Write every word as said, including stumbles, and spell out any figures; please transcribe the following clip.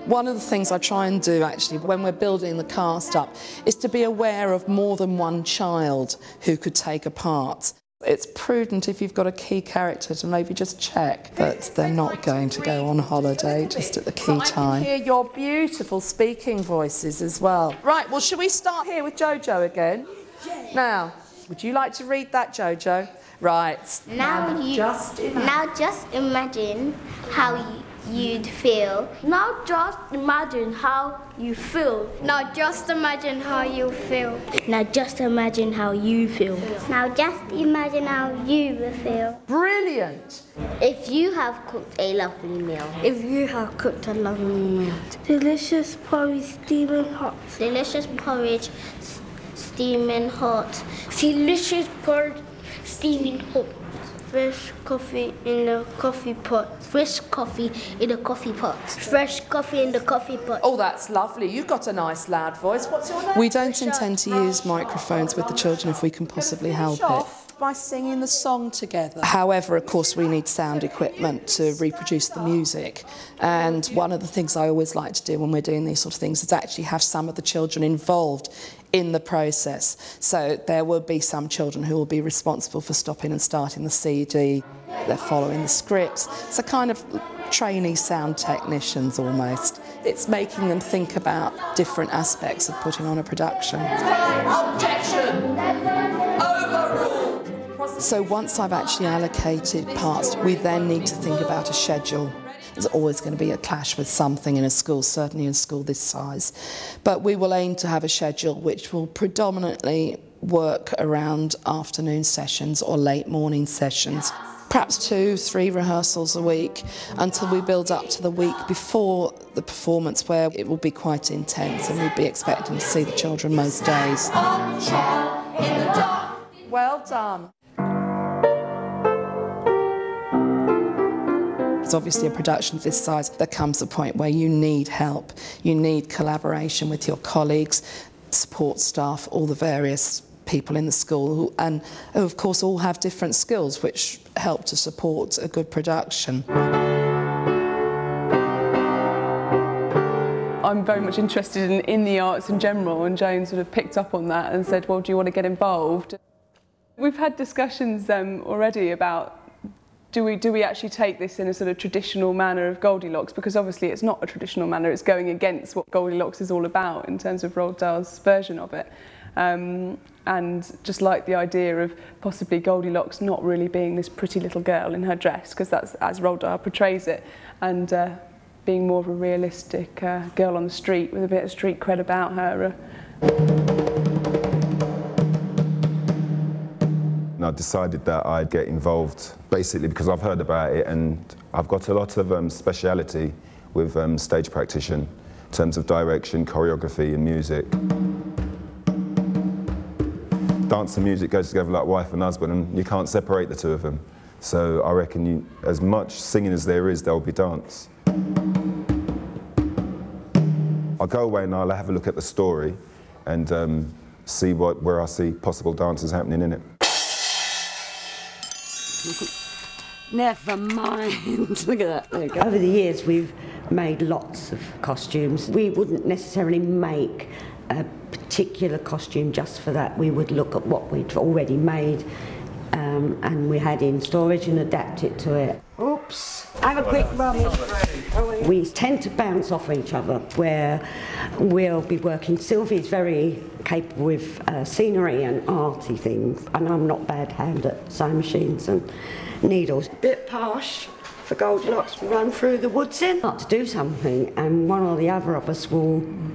One of the things I try and do actually when we're building the cast up is to be aware of more than one child who could take a part. It's prudent if you've got a key character to maybe just check that they're not going to go on holiday just at the key time. I can hear your beautiful speaking voices as well. Right, well, should we start here with Jojo again? Now, would you like to read that, Jojo? Right. Now, now, you, just, now just imagine how you you'd feel. Now just imagine how you feel. Now just imagine how you feel. Now just imagine how you feel. Now just imagine how you will feel. Brilliant! If you have cooked a lovely meal. If you have cooked a lovely meal. Delicious porridge steaming hot. Delicious porridge steaming hot. Delicious porridge steaming hot. Fresh coffee in the coffee pot. Fresh coffee in the coffee pot. Fresh coffee in the coffee pot. Oh, that's lovely. You've got a nice loud voice. What's your name? We don't intend to use microphones with the children if we can possibly help it. By singing the song together. However, of course, we need sound equipment to reproduce the music. And one of the things I always like to do when we're doing these sort of things is actually have some of the children involved in the process. So there will be some children who will be responsible for stopping and starting the C D. They're following the scripts. It's a kind of trainee sound technicians almost. It's making them think about different aspects of putting on a production. Objection! Overruled! So once I've actually allocated parts, we then need to think about a schedule. There's always going to be a clash with something in a school, certainly in a school this size. But we will aim to have a schedule which will predominantly work around afternoon sessions or late morning sessions. Perhaps two, three rehearsals a week until we build up to the week before the performance where it will be quite intense and we'd be expecting to see the children most days. Well done. It's obviously a production of this size. There comes a point where you need help. You need collaboration with your colleagues, support staff, all the various people in the school, who, and who of course all have different skills which help to support a good production. I'm very much interested in, in the arts in general, and Jane sort of picked up on that and said, well, do you want to get involved? We've had discussions um, already about Do we, do we actually take this in a sort of traditional manner of Goldilocks? Because obviously it's not a traditional manner, it's going against what Goldilocks is all about in terms of Roald Dahl's version of it. Um, and just like the idea of possibly Goldilocks not really being this pretty little girl in her dress, because that's as Roald Dahl portrays it, and uh, being more of a realistic uh, girl on the street with a bit of street cred about her. Uh. I decided that I'd get involved basically because I've heard about it, and I've got a lot of um, speciality with um, stage practitioner in terms of direction, choreography and music. Dance and music goes together like wife and husband, and you can't separate the two of them. So I reckon you, as much singing as there is, there will be dance. I'll go away and I'll have a look at the story and um, see what, where I see possible dances happening in it. Never mind. Look at that. There you go. Over the years, we've made lots of costumes. We wouldn't necessarily make a particular costume just for that. We would look at what we'd already made um, and we had in storage and adapt it to it. Oops. Have a quick run. We tend to bounce off each other, where we'll be working. Sylvie's very capable with uh, scenery and arty things, and I'm not bad hand at sewing machines and needles. Bit posh for Goldilocks to run through the woods in. Not to do something, and one or the other of us will